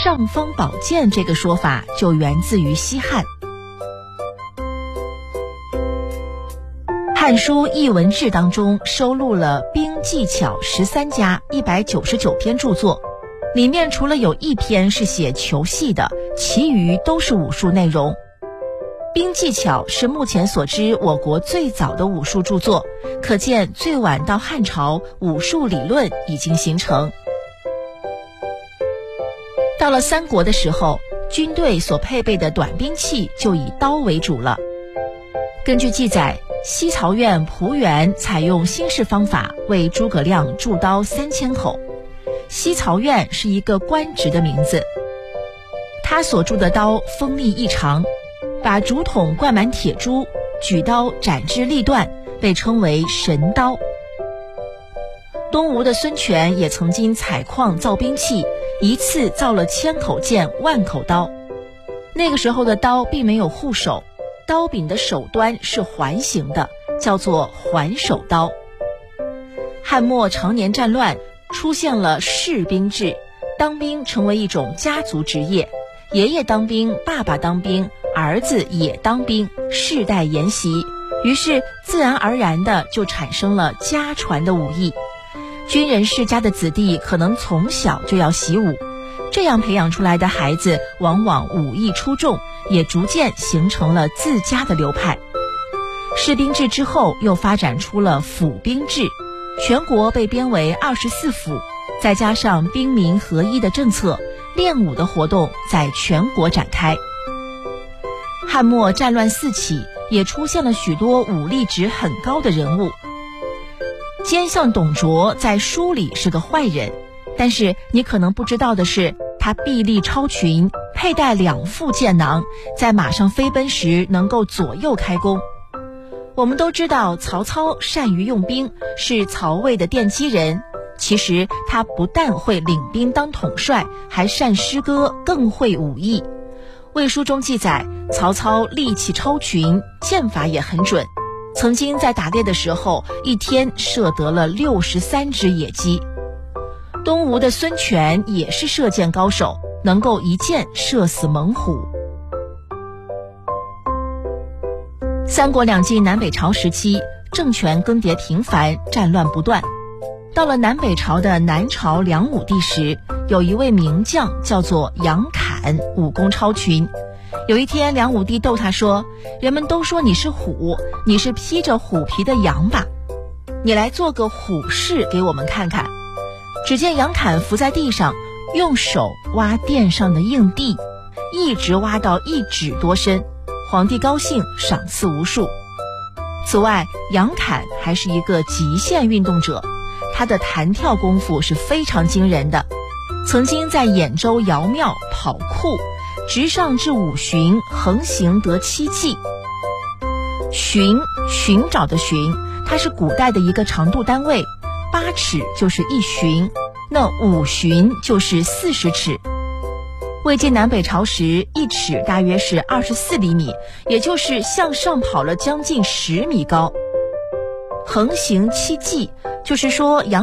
尚方宝剑这个说法就源自于西汉。《汉书·艺文志》当中收录了兵技巧13家199篇著作，里面除了有1篇是写球戏的，其余都是武术内容。兵技巧是目前所知我国最早的武术著作，可见最晚到汉朝，武术理论已经形成。到了三国的时候，军队所配备的短兵器就以刀为主了。根据记载，西曹院蒲原采用新式方法为诸葛亮铸刀3000口。西曹院是一个官职的名字，他所铸的刀锋利异常，把竹筒灌满铁珠，举刀斩至利断，被称为神刀。东吴的孙权也曾经采矿造兵器，一次造了1000口剑、10000口刀。那个时候的刀并没有护手，刀柄的手端是环形的，叫做环手刀。汉末常年战乱，出现了世兵制，当兵成为一种家族职业，爷爷当兵，爸爸当兵，儿子也当兵，世代沿袭，于是自然而然的就产生了家传的武艺。军人世家的子弟可能从小就要习武，这样培养出来的孩子往往武艺出众，也逐渐形成了自家的流派。士兵制之后又发展出了府兵制，全国被编为24府，再加上兵民合一的政策，练武的活动在全国展开。汉末战乱四起，也出现了许多武力值很高的人物。奸相董卓在书里是个坏人，但是你可能不知道的是，他臂力超群，佩戴2副剑囊，在马上飞奔时能够左右开弓。我们都知道曹操善于用兵，是曹魏的奠基人，其实他不但会领兵当统帅，还善诗歌，更会武艺。魏书中记载，曹操力气超群，剑法也很准，曾经在打猎的时候，一天射得了63只野鸡。东吴的孙权也是射箭高手，能够一箭射死猛虎。三国两晋南北朝时期，政权更迭频繁，战乱不断。到了南北朝的南朝梁武帝时，有一位名将叫做杨侃，武功超群。有一天，梁武帝逗他说，人们都说你是虎，你是披着虎皮的羊吧？你来做个虎式给我们看看。只见杨侃伏在地上，用手挖垫上的硬地，一直挖到1指多深。皇帝高兴，赏赐无数。此外，杨侃还是一个极限运动者，他的弹跳功夫是非常惊人的，曾经在兖州尧庙跑酷，直上至5旬，横行得7骑。寻找的寻，它是古代的一个长度单位，8尺就是1旬，那5旬就是40尺。魏晋南北朝时，1尺大约是24厘米，也就是向上跑了将近10米高。横行7骑，就是说杨